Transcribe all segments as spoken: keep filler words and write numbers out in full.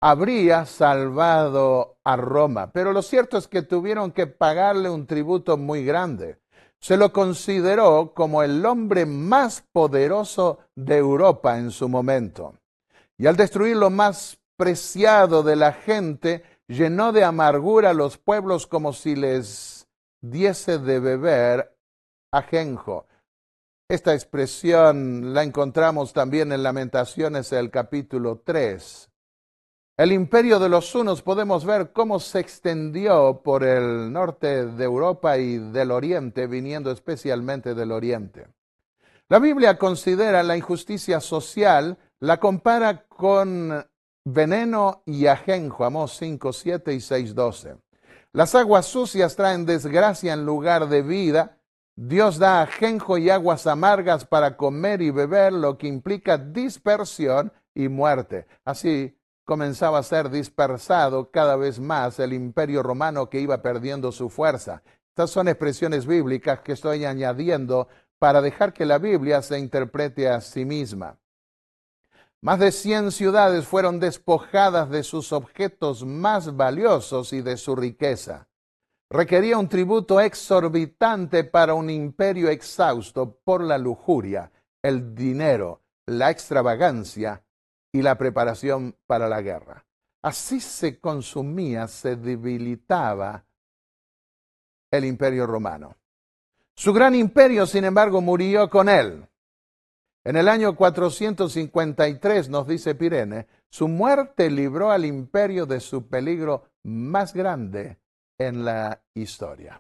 habría salvado a Roma. Pero lo cierto es que tuvieron que pagarle un tributo muy grande. Se lo consideró como el hombre más poderoso de Europa en su momento. Y al destruir lo más preciado de la gente, llenó de amargura a los pueblos como si les diese de beber ajenjo. Esta expresión la encontramos también en Lamentaciones, el capítulo tres. El imperio de los hunos podemos ver cómo se extendió por el norte de Europa y del oriente, viniendo especialmente del oriente. La Biblia considera la injusticia social, la compara con veneno y ajenjo, Amós cinco, siete y seis, doce. Las aguas sucias traen desgracia en lugar de vida. Dios da ajenjo y aguas amargas para comer y beber, lo que implica dispersión y muerte. Así comenzaba a ser dispersado cada vez más el imperio romano, que iba perdiendo su fuerza. Estas son expresiones bíblicas que estoy añadiendo para dejar que la Biblia se interprete a sí misma. Más de cien ciudades fueron despojadas de sus objetos más valiosos y de su riqueza. Requería un tributo exorbitante para un imperio exhausto por la lujuria, el dinero, la extravagancia y la preparación para la guerra. Así se consumía, se debilitaba el imperio romano. Su gran imperio, sin embargo, murió con él. En el año cuatrocientos cincuenta y tres, nos dice Pirene, su muerte libró al imperio de su peligro más grande en la historia.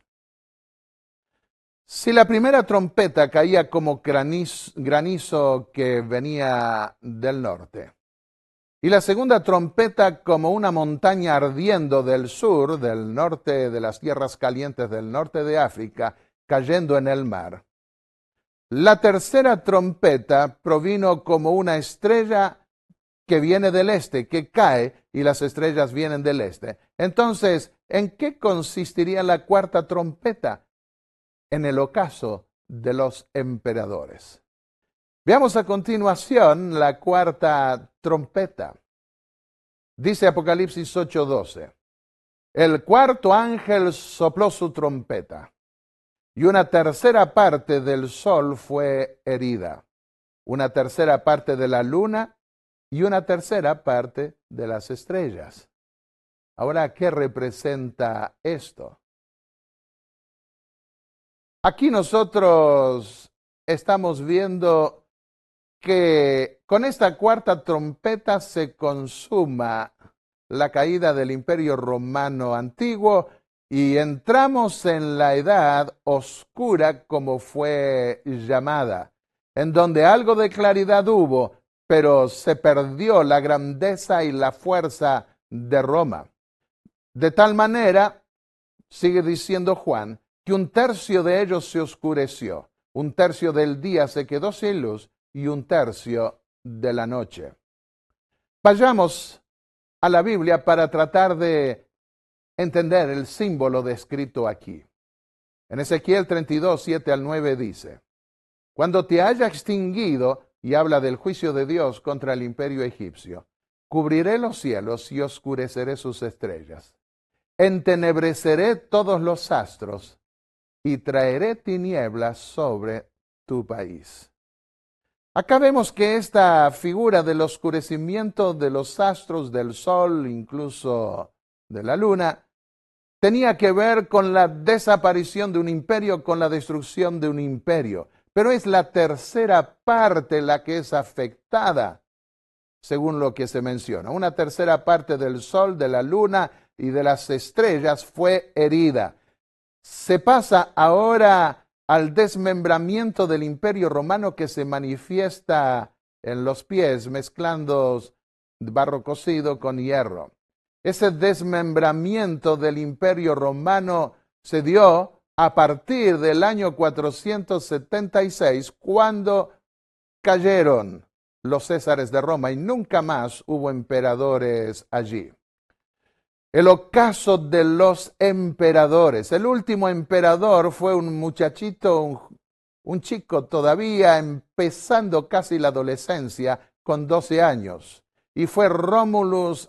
Si la primera trompeta caía como granizo, granizo que venía del norte, y la segunda trompeta como una montaña ardiendo del sur, del norte de las tierras calientes del norte de África, cayendo en el mar, la tercera trompeta provino como una estrella que viene del este, que cae, y las estrellas vienen del este. Entonces, ¿en qué consistiría la cuarta trompeta? En el ocaso de los emperadores. Veamos a continuación la cuarta trompeta. Dice Apocalipsis ocho doce. El cuarto ángel sopló su trompeta, y una tercera parte del sol fue herida, una tercera parte de la luna y una tercera parte de las estrellas. Ahora, ¿qué representa esto? Aquí nosotros estamos viendo que con esta cuarta trompeta se consuma la caída del Imperio Romano antiguo y entramos en la edad oscura, como fue llamada, en donde algo de claridad hubo, pero se perdió la grandeza y la fuerza de Roma. De tal manera, sigue diciendo Juan, que un tercio de ellos se oscureció, un tercio del día se quedó sin luz y un tercio de la noche. Vayamos a la Biblia para tratar de entender el símbolo descrito aquí. En Ezequiel treinta y dos, siete al nueve dice, cuando te haya extinguido, y habla del juicio de Dios contra el imperio egipcio, cubriré los cielos y oscureceré sus estrellas. Entenebreceré todos los astros y traeré tinieblas sobre tu país. Acá vemos que esta figura del oscurecimiento de los astros, del sol, incluso de la luna, tenía que ver con la desaparición de un imperio, con la destrucción de un imperio. Pero es la tercera parte la que es afectada, según lo que se menciona. Una tercera parte del sol, de la luna y de las estrellas fue herida. Se pasa ahora al desmembramiento del imperio romano, que se manifiesta en los pies, mezclando barro cocido con hierro. Ese desmembramiento del imperio romano se dio a partir del año cuatrocientos setenta y seis, cuando cayeron los césares de Roma y nunca más hubo emperadores allí. El ocaso de los emperadores. El último emperador fue un muchachito, un, un chico todavía empezando casi la adolescencia, con doce años. Y fue Romulus